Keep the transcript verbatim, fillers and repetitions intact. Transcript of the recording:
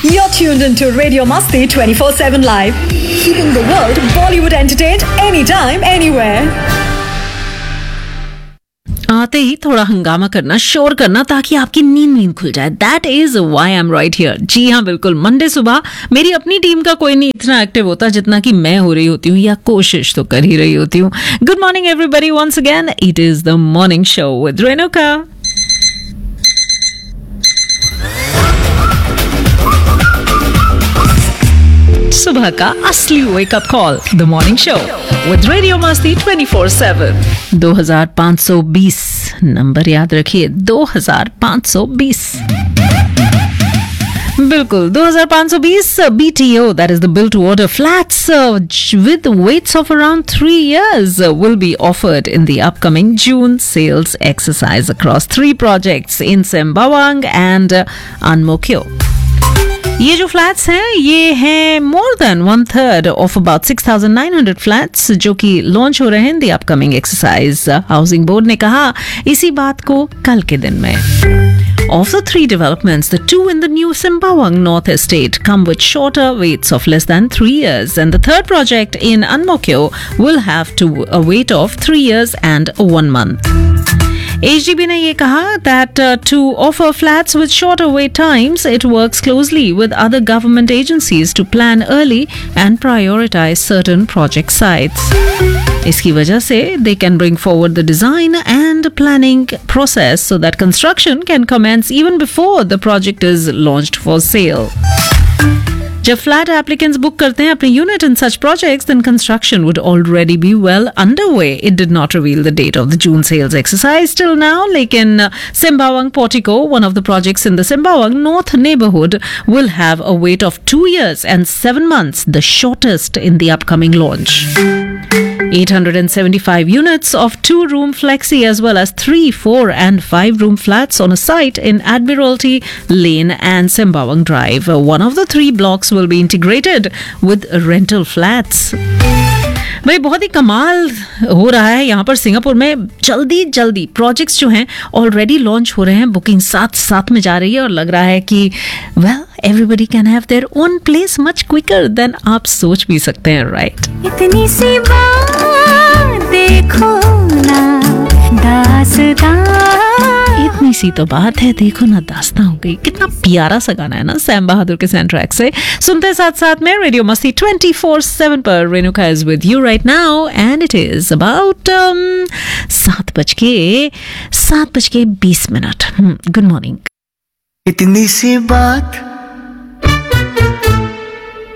You're tuned into Radio Masti twenty-four seven Live, keeping the world Bollywood entertained anytime, anywhere. आते ही थोड़ा हंगामा करना, शोर करना, ताकि आपकी नींद नींद खुल जाए. That is why I am right here. जी हाँ, बिल्कुल. मंडे सुबह मेरी अपनी टीम का कोई नहीं इतना एक्टिव होता जितना कि मैं हो रही होती हूँ, या कोशिश तो कर ही रही होती हूँ. Good morning everybody once again. It is the morning show with Renuka. सुबह का असली wake up call, the morning show with radio मस्ती ट्वेंटी फोर सेवन. दो हज़ार पाँच सौ बीस नंबर याद रखिए, दो हज़ार पाँच सौ बीस. बिल्कुल, दो हज़ार पाँच सौ बीस B T O, that is the built to order flats uh, with waits of around three years uh, will be offered in the upcoming June sales exercise across three projects in Sembawang and uh, Anmokyo. ये जो flats हैं ये हैं more than one third of about six thousand nine hundred flats जो कि launch हो रहे हैं in the upcoming exercise. Housing board ने कहा इसी बात को कल के दिन में. Of the three developments, the two in the new Sembawang North Estate come with shorter waits of less than three years, and the third project in Anmokyo will have to a wait of three years and one month. H D B ने ये कहा that uh, to offer flats with shorter wait times, it works closely with other government agencies to plan early and prioritize certain project sites. इसकी वजह से they can bring forward the design and planning process so that construction can commence even before the project is launched for sale. जब flat applicants book करते हैं अपने unit in such projects, then construction would already be well underway. It did not reveal the date of the June sales exercise till now, लेकिन Sembawang Portico, one of the projects in the Sembawang North neighborhood, will have a wait of two years and seven months, the shortest in the upcoming launch. eight hundred seventy-five units of two-room flexi as well as three, four and five-room flats on a site in Admiralty Lane and Sembawang Drive. One of the three blocks will be integrated with rental flats. भाई बहुत ही कमाल हो रहा है यहाँ पर Singapore में. जल्दी जल्दी प्रोजेक्ट्स जो हैं ऑलरेडी लॉन्च हो रहे हैं, बुकिंग साथ साथ में जा रही है और लग रहा है कि well everybody can have their own place much quicker than आप सोच भी सकते हैं, राइट? इतनी सी बात देखो ना दास्तां, इतनी सी तो बात है देखो ना दास्तां हो गई. कितना प्यारा सा गाना है ना, सैम बहादुर के सैंड ट्रैक से. सुनते साथ साथ में रेडियो मस्ती ट्वेंटी फोर सेवन पर. Renuka is with you right now and it is about सात बज के सात बज के बीस मिनट. Good morning. इतनी सी बात